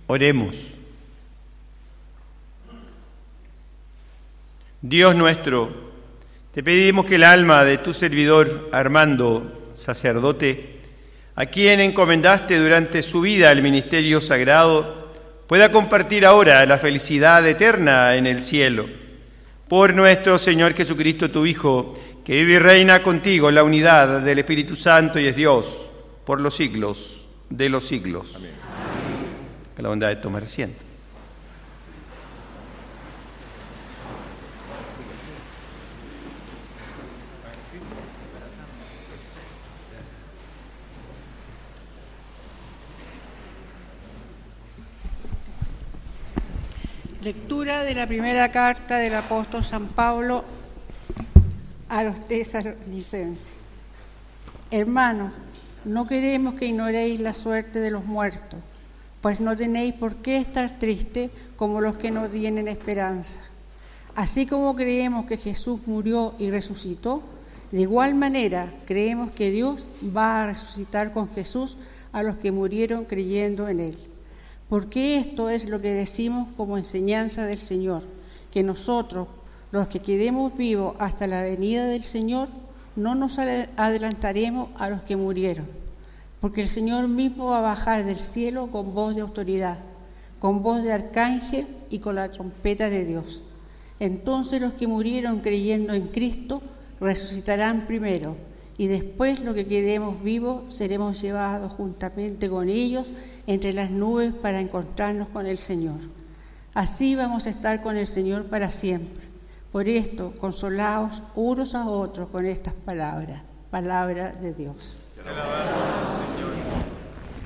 Oremos. Dios nuestro, te pedimos que el alma de tu servidor Armando, sacerdote, a quien encomendaste durante su vida el ministerio sagrado, pueda compartir ahora la felicidad eterna en el cielo. Por nuestro Señor Jesucristo, tu Hijo, que vive y reina contigo en la unidad del Espíritu Santo y es Dios por los siglos de los siglos. Amén. Con la bondad de tomar asiento. Lectura de la primera carta del apóstol San Pablo a los tesalonicenses. Hermanos, no queremos que ignoréis la suerte de los muertos, pues no tenéis por qué estar tristes como los que no tienen esperanza. Así como creemos que Jesús murió y resucitó, de igual manera creemos que Dios va a resucitar con Jesús a los que murieron creyendo en Él. Porque esto es lo que decimos como enseñanza del Señor, que nosotros, los que quedemos vivos hasta la venida del Señor, no nos adelantaremos a los que murieron. Porque el Señor mismo va a bajar del cielo con voz de autoridad, con voz de arcángel y con la trompeta de Dios. Entonces los que murieron creyendo en Cristo resucitarán primero, y después los que quedemos vivos seremos llevados juntamente con ellos entre las nubes para encontrarnos con el Señor. Así vamos a estar con el Señor para siempre. Por esto, consolaos unos a otros con estas palabras, palabra de Dios.